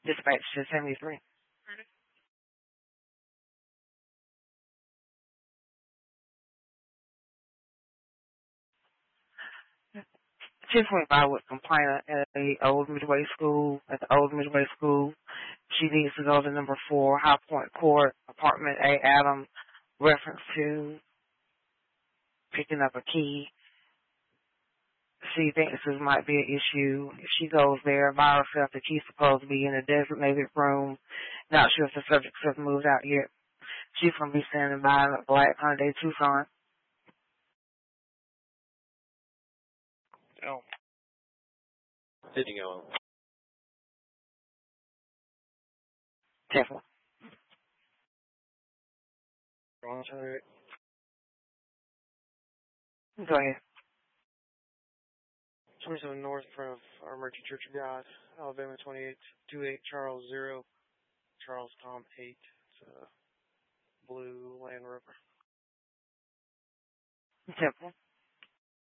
Dispatch to 73. 1025 with complainant at the Old Midway School. At the Old Midway School, she needs to go to number 4, High Point Court, apartment A, Adam, reference to picking up a key. She thinks this might be an issue. If she goes there by herself, the key's supposed to be in a designated room. Not sure if the subject has moved out yet. She's going to be standing by in a black Hyundai Tucson. Oh. Didn't go. Careful. Wrong side. Go ahead. 27 north from Merchant Church of God, Alabama 2828 Charles 0, Charles Tom 8. It's a blue Land Rover. Temple.